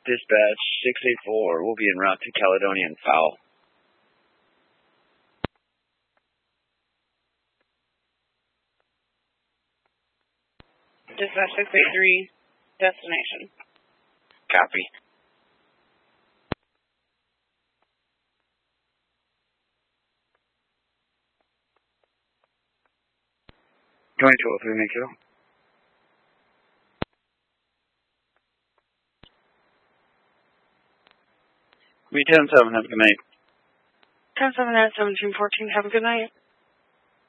Dispatch 684, we'll be en route to Caledonian Foul. Dispatch 683, destination. Copy. Thank you. We 10-7, have a good night. 10-7 at 1714, have a good night.